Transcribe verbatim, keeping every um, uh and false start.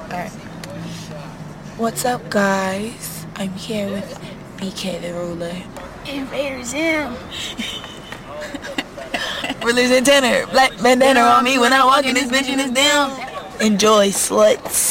Alright. What's up, guys? I'm here with B K the Ruler. Invader Zim. We're losing tenor. Black bandana on me when I walk in this bitch and it's down. Enjoy, sluts.